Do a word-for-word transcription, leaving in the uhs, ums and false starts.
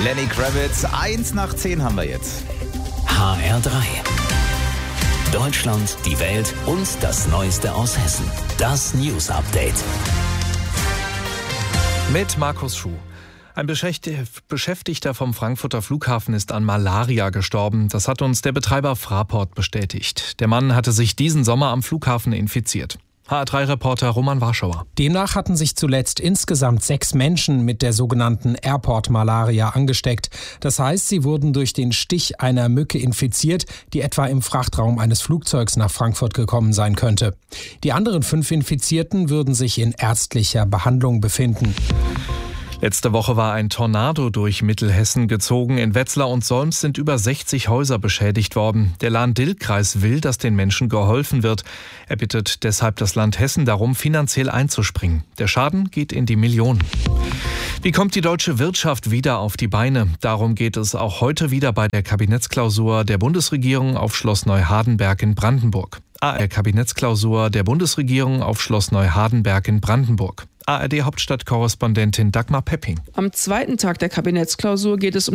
Lenny Kravitz, eins nach zehn haben wir jetzt. H R drei. Deutschland, die Welt und das Neueste aus Hessen. Das News Update. Mit Markus Schuh. Ein Beschäftigter vom Frankfurter Flughafen ist an Malaria gestorben. Das hat uns der Betreiber Fraport bestätigt. Der Mann hatte sich diesen Sommer am Flughafen infiziert. H R drei Reporter Roman Warschauer. Demnach hatten sich zuletzt insgesamt sechs Menschen mit der sogenannten Airport-Malaria angesteckt. Das heißt, sie wurden durch den Stich einer Mücke infiziert, die etwa im Frachtraum eines Flugzeugs nach Frankfurt gekommen sein könnte. Die anderen fünf Infizierten würden sich in ärztlicher Behandlung befinden. Letzte Woche war ein Tornado durch Mittelhessen gezogen. In Wetzlar und Solms sind über sechzig Häuser beschädigt worden. Der Lahn-Dill-Kreis will, dass den Menschen geholfen wird. Er bittet deshalb das Land Hessen darum, finanziell einzuspringen. Der Schaden geht in die Millionen. Wie kommt die deutsche Wirtschaft wieder auf die Beine? Darum geht es auch heute wieder bei der Kabinettsklausur der Bundesregierung auf Schloss Neuhardenberg in Brandenburg. A R D-Kabinettsklausur der Bundesregierung auf Schloss Neuhardenberg in Brandenburg. A R D-Hauptstadtkorrespondentin Dagmar Pepping. Am zweiten Tag der Kabinettsklausur geht es um